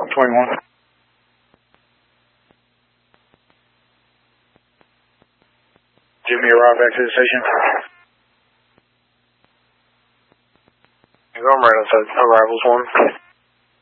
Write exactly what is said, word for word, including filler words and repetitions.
twenty-one. Jimmy, arrive back to the station. I'm right outside arrivals one.